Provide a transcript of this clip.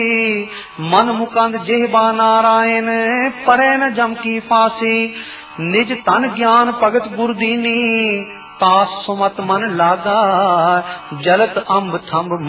मन मुकंद जेहबा नारायण परे न जम की फांसी। निज तन ज्ञान भगत गुर दीनी तास सुमत मन लागा जलत अम्ब थम्ब